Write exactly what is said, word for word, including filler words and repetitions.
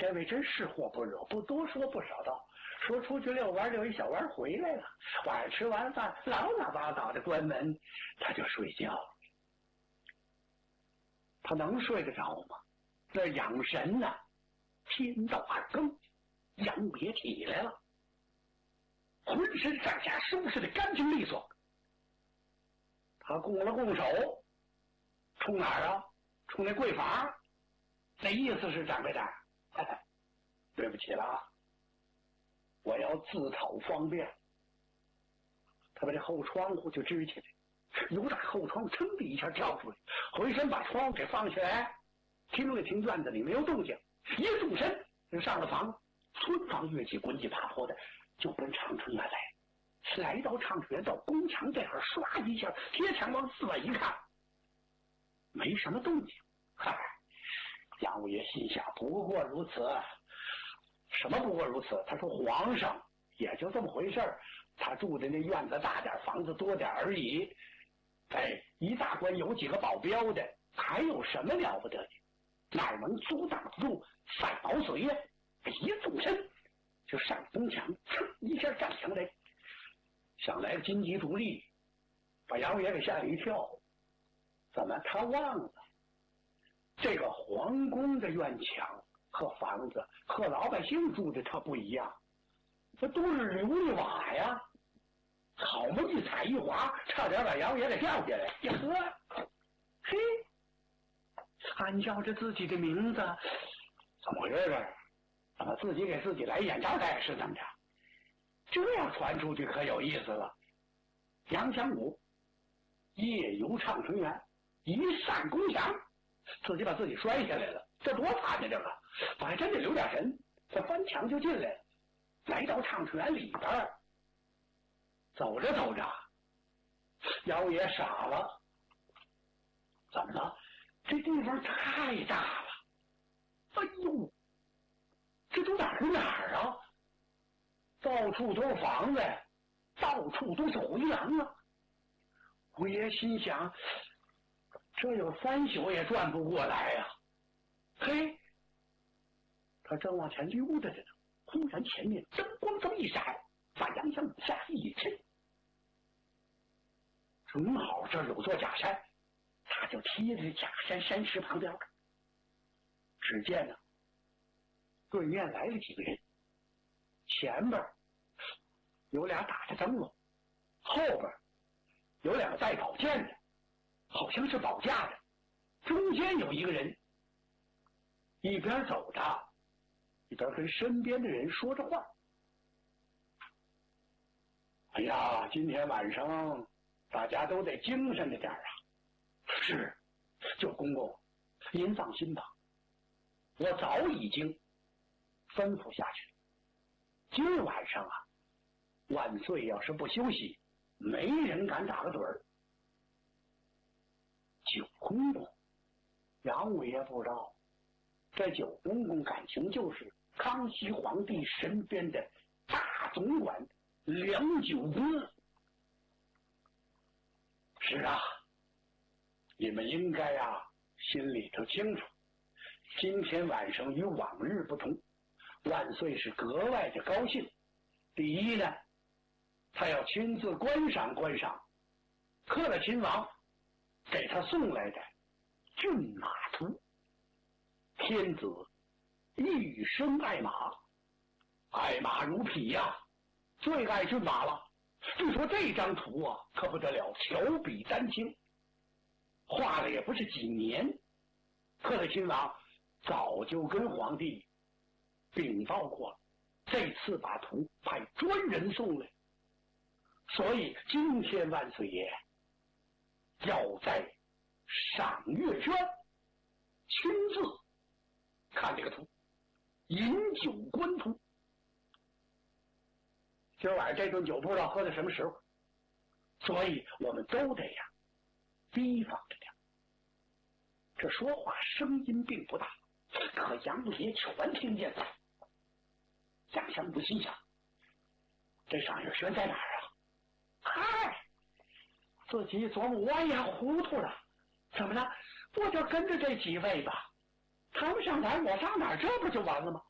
这位真是祸不惹，不多说不少道，说出去遛弯遛一小弯回来了，晚上吃完饭老老叨叨的关门，他就睡觉了。他能睡得着吗？那养神呢、啊？天到二更，杨五爷起来了，浑身上下收拾的干净利索。他拱了拱手，冲哪儿啊？冲那柜房。那意思是掌柜的，对不起了啊，我要自讨方便。他把这后窗户就支起来，由打后窗噌的一下跳出来，回身把窗户给放起来，听了听院子里没有动静，一纵身就上了房，村房乐器滚起爬坡的就奔长春院来。来到长春院到宫墙这儿，唰一下贴墙往四外一看，没什么动静。嗨，杨五爷心想，不过如此。什么不过如此？他说皇上也就这么回事儿，他住的那院子大点，房子多点而已。哎，一大官有几个保镖的，还有什么了不得的？哪能阻挡得住范毛遂呀？一纵身就上宫墙，噌一下站墙来，想来个金鸡独立，把杨五爷给吓了一跳。怎么他忘了这个皇宫的院墙和房子和老百姓住的它不一样，这都是琉璃瓦呀，好嘛一踩一滑，差点把杨五爷给掉下来。呀呵，嘿，暗叫着自己的名字，怎么回事？怎么自己给自己来眼罩戴是怎么着？这样传出去可有意思了。杨强武夜游畅春园，一上宫墙，自己把自己摔下来了，这多惨呀！这个我还真得留点神，这翻墙就进来了，来到畅春园里边，走着走着，姚爷傻了，怎么了？这地方太大了，哎呦，这都哪儿哪儿啊？到处都是房子，到处都是回廊啊！我也心想，这有三宿也转不过来呀、啊！嘿，他正往前溜达着呢，忽然前面灯光这么一闪，把杨香吓了一跳。正好这儿有座假山，他就贴着假山山石旁边。只见呢，对面来了几个人，前边有俩打着灯笼，后边有两个带宝剑的，好像是保驾的，中间有一个人，一边走着一边跟身边的人说着话。哎呀，今天晚上大家都得精神着点啊！是，舅公公，您放心吧，我早已经吩咐下去，今儿晚上啊，万岁要是不休息，没人敢打个盹儿。九公公，杨五爷不知道，这九公公感情就是康熙皇帝身边的大总管梁九公。是啊，你们应该啊心里头清楚，今天晚上与往日不同，万岁是格外的高兴。第一呢，他要亲自观赏观赏克勒亲王给他送来的骏马图。天子一生爱马，爱马如匹呀、啊，最爱骏马了。据说这张图啊可不得了，巧笔丹青，画了也不是几年。克勒亲王早就跟皇帝禀报过了，这次把图派专人送来，所以今天万岁爷要在赏月轩亲自看这个图，饮酒观图。今儿晚上这顿酒不知道喝到什么时候，所以我们都得呀提防着点。这说话声音并不大，可杨五爷全听见了。杨相武心想，这赏月轩在哪儿啊？嗨，自己琢磨我也糊涂了，怎么了？我就跟着这几位吧，他们上哪儿我上哪儿，这不就完了吗？